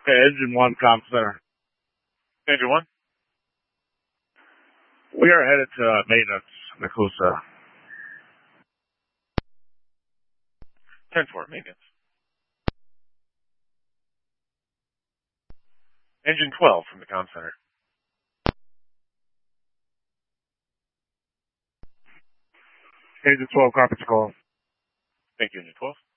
Okay, Engine 1, Comm Center. Engine 1? We are headed to maintenance, Nakusa. 10-4, maintenance. Engine 12 from the comm center. Engine 12, conference call. Thank you, Engine 12.